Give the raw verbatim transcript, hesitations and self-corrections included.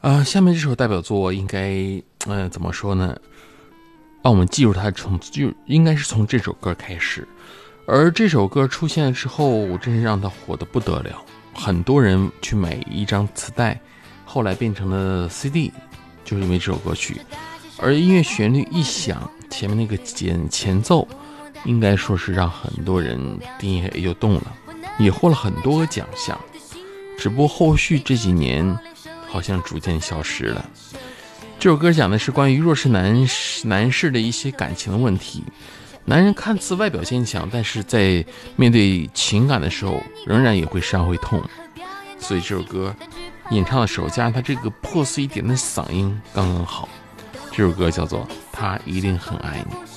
呃，下面这首代表作应该，呃，怎么说呢？让我们记住它从就应该是从这首歌开始，而这首歌出现了之后，真是让它火得不得了，很多人去买一张磁带，后来变成了 C D， 就是因为这首歌曲。而音乐旋律一响，前面那个前前奏，应该说是让很多人定也就动了，也获了很多个奖项。只不过后续这几年好像逐渐消失了。这首歌讲的是关于弱势男男士的一些感情的问题。男人看似外表坚强，但是在面对情感的时候，仍然也会伤会痛。所以这首歌演唱的时候，加上他这个破碎一点的嗓音刚刚好。这首歌叫做《他一定很爱你》。